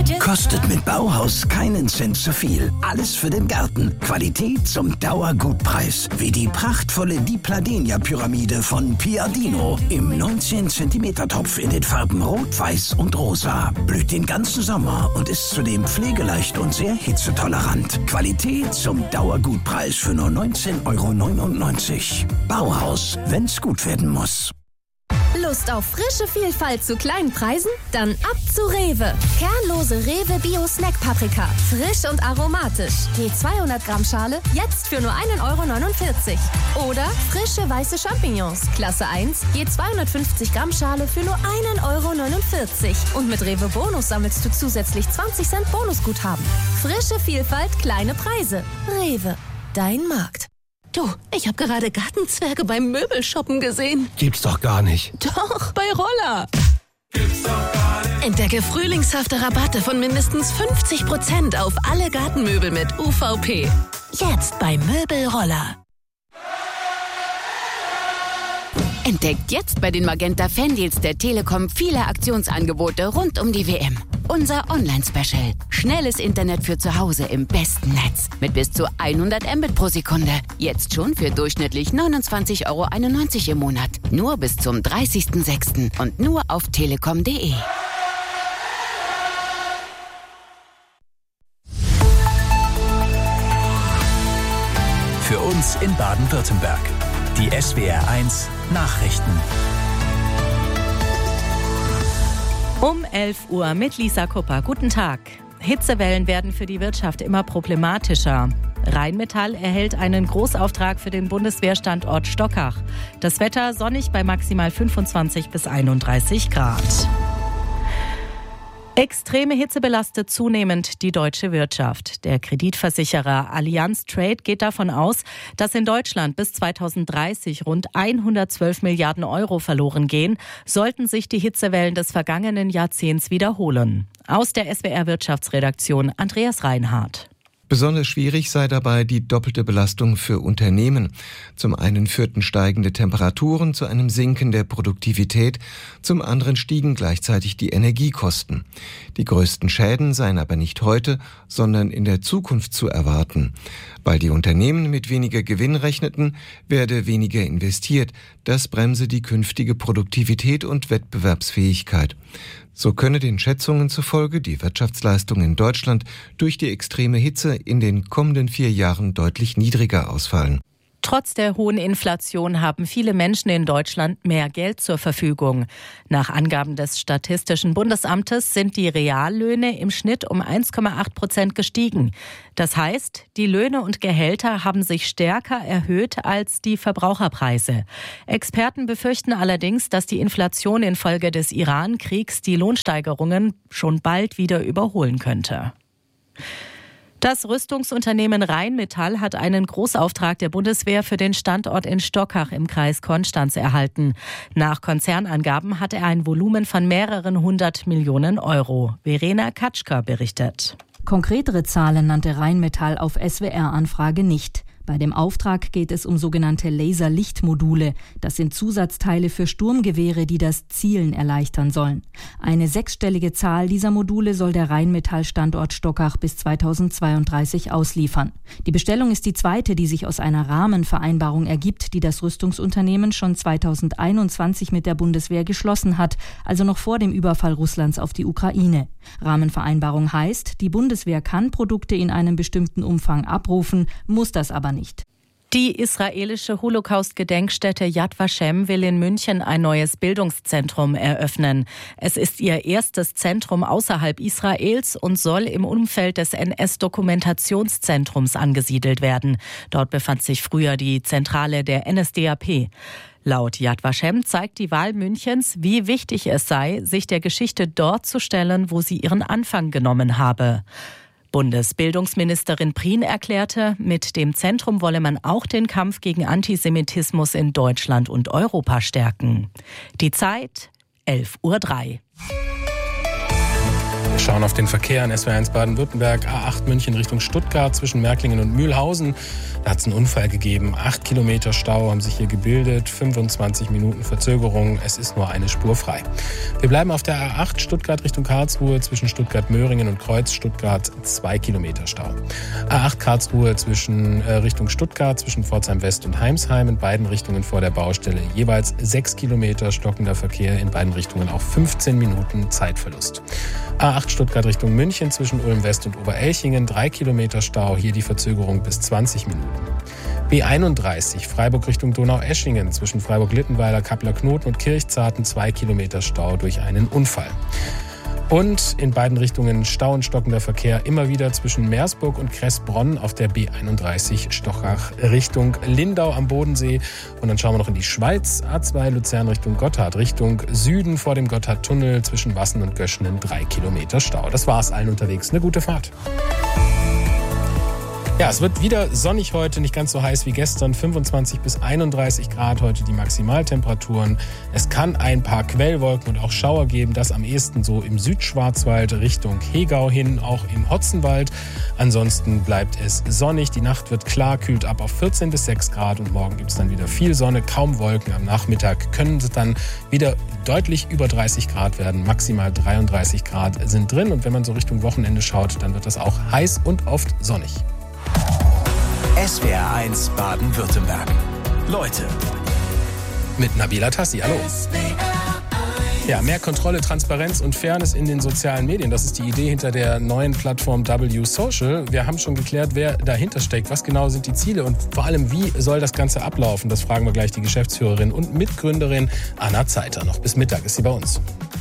Kostet mit Bauhaus keinen Cent zu viel. Alles für den Garten. Qualität zum Dauergutpreis. Wie die prachtvolle Di Pladenia-Pyramide von Piadino. Im 19 cm Topf in den Farben Rot, Weiß und Rosa. Blüht den ganzen Sommer und ist zudem pflegeleicht und sehr hitzetolerant. Qualität zum Dauergutpreis für nur 19,99 €. Bauhaus, wenn's gut werden muss. Lust auf frische Vielfalt zu kleinen Preisen? Dann ab zu Rewe. Kernlose Rewe Bio Snack Paprika. Frisch und aromatisch. Je 200 Gramm Schale jetzt für nur 1,49 €. Oder frische weiße Champignons. Klasse 1. Je 250 Gramm Schale für nur 1,49 €. Und mit Rewe Bonus sammelst du zusätzlich 20 Cent Bonusguthaben. Frische Vielfalt, kleine Preise. Rewe. Dein Markt. Du, ich habe gerade Gartenzwerge beim Möbelshoppen gesehen. Gibt's doch gar nicht. Doch, bei Roller. Gibt's doch gar nicht. Entdecke frühlingshafte Rabatte von mindestens 50% auf alle Gartenmöbel mit UVP. Jetzt bei Möbelroller. Entdeckt jetzt bei den Magenta Fandeals der Telekom viele Aktionsangebote rund um die WM. Unser Online-Special. Schnelles Internet für zu Hause im besten Netz. Mit bis zu 100 Mbit pro Sekunde. Jetzt schon für durchschnittlich 29,91 € im Monat. Nur bis zum 30.06. und nur auf telekom.de. Für uns in Baden-Württemberg. Die SWR1 Nachrichten. Um 11 Uhr mit Lisa Kupper. Guten Tag. Hitzewellen werden für die Wirtschaft immer problematischer. Rheinmetall erhält einen Großauftrag für den Bundeswehrstandort Stockach. Das Wetter sonnig bei maximal 25 bis 31 Grad. Extreme Hitze belastet zunehmend die deutsche Wirtschaft. Der Kreditversicherer Allianz Trade geht davon aus, dass in Deutschland bis 2030 rund 112 Milliarden € verloren gehen, sollten sich die Hitzewellen des vergangenen Jahrzehnts wiederholen. Aus der SWR-Wirtschaftsredaktion Andreas Reinhardt. Besonders schwierig sei dabei die doppelte Belastung für Unternehmen. Zum einen führten steigende Temperaturen zu einem Sinken der Produktivität, zum anderen stiegen gleichzeitig die Energiekosten. Die größten Schäden seien aber nicht heute, sondern in der Zukunft zu erwarten. Weil die Unternehmen mit weniger Gewinn rechneten, werde weniger investiert. Das bremse die künftige Produktivität und Wettbewerbsfähigkeit. So könne den Schätzungen zufolge die Wirtschaftsleistung in Deutschland durch die extreme Hitze in den kommenden 4 Jahren deutlich niedriger ausfallen. Trotz der hohen Inflation haben viele Menschen in Deutschland mehr Geld zur Verfügung. Nach Angaben des Statistischen Bundesamtes sind die Reallöhne im Schnitt um 1,8% gestiegen. Das heißt, die Löhne und Gehälter haben sich stärker erhöht als die Verbraucherpreise. Experten befürchten allerdings, dass die Inflation infolge des Iran-Kriegs die Lohnsteigerungen schon bald wieder überholen könnte. Das Rüstungsunternehmen Rheinmetall hat einen Großauftrag der Bundeswehr für den Standort in Stockach im Kreis Konstanz erhalten. Nach Konzernangaben hat er ein Volumen von mehreren 100 Millionen €. Verena Katschka berichtet. Konkretere Zahlen nannte Rheinmetall auf SWR-Anfrage nicht. Bei dem Auftrag geht es um sogenannte Laserlichtmodule. Das sind Zusatzteile für Sturmgewehre, die das Zielen erleichtern sollen. Eine 6-stellige Zahl dieser Module soll der Rheinmetall-Standort Stockach bis 2032 ausliefern. Die Bestellung ist die zweite, die sich aus einer Rahmenvereinbarung ergibt, die das Rüstungsunternehmen schon 2021 mit der Bundeswehr geschlossen hat, also noch vor dem Überfall Russlands auf die Ukraine. Rahmenvereinbarung heißt, die Bundeswehr kann Produkte in einem bestimmten Umfang abrufen, muss das aber nicht. Die israelische Holocaust-Gedenkstätte Yad Vashem will in München ein neues Bildungszentrum eröffnen. Es ist ihr erstes Zentrum außerhalb Israels und soll im Umfeld des NS-Dokumentationszentrums angesiedelt werden. Dort befand sich früher die Zentrale der NSDAP. Laut Yad Vashem zeigt die Wahl Münchens, wie wichtig es sei, sich der Geschichte dort zu stellen, wo sie ihren Anfang genommen habe. Bundesbildungsministerin Prien erklärte, mit dem Zentrum wolle man auch den Kampf gegen Antisemitismus in Deutschland und Europa stärken. Die Zeit 11:03 Uhr. Wir schauen auf den Verkehr an SWR1 Baden-Württemberg, A8 München Richtung Stuttgart zwischen Märklingen und Mühlhausen. Da hat es einen Unfall gegeben. 8 Kilometer Stau haben sich hier gebildet, 25 Minuten Verzögerung. Es ist nur eine Spur frei. Wir bleiben auf der A8 Stuttgart Richtung Karlsruhe zwischen Stuttgart-Möhringen und Kreuz Stuttgart 2 Kilometer Stau. A8 Karlsruhe Richtung Stuttgart zwischen Pforzheim West und Heimsheim in beiden Richtungen vor der Baustelle. Jeweils 6 Kilometer stockender Verkehr, in beiden Richtungen auch 15 Minuten Zeitverlust. A8 Stuttgart Richtung München zwischen Ulm West und Oberelchingen 3 Kilometer Stau, hier die Verzögerung bis 20 Minuten. B31 Freiburg Richtung Donaueschingen zwischen Freiburg-Littenweiler, Kappler-Knoten und Kirchzarten 2 Kilometer Stau durch einen Unfall. Und in beiden Richtungen Stau und stockender Verkehr immer wieder zwischen Meersburg und Kressbronn auf der B31 Stochach Richtung Lindau am Bodensee. Und dann schauen wir noch in die Schweiz. A2 Luzern Richtung Gotthard, Richtung Süden vor dem Gotthardtunnel zwischen Wassen und Göschenen 3 Kilometer Stau. Das war's, allen unterwegs. Eine gute Fahrt. Ja, es wird wieder sonnig heute, nicht ganz so heiß wie gestern, 25 bis 31 Grad heute die Maximaltemperaturen. Es kann ein paar Quellwolken und auch Schauer geben, das am ehesten so im Südschwarzwald Richtung Hegau hin, auch im Hotzenwald. Ansonsten bleibt es sonnig, die Nacht wird klar, kühlt ab auf 14 bis 6 Grad und morgen gibt es dann wieder viel Sonne, kaum Wolken. Am Nachmittag können es dann wieder deutlich über 30 Grad werden, maximal 33 Grad sind drin und wenn man so Richtung Wochenende schaut, dann wird das auch heiß und oft sonnig. SWR1 Baden-Württemberg. Leute. Mit Nabila Tassi, hallo. Ja, mehr Kontrolle, Transparenz und Fairness in den sozialen Medien. Das ist die Idee hinter der neuen Plattform W Social. Wir haben schon geklärt, wer dahinter steckt. Was genau sind die Ziele und vor allem, wie soll das Ganze ablaufen? Das fragen wir gleich die Geschäftsführerin und Mitgründerin Anna Zeiter. Noch bis Mittag ist sie bei uns.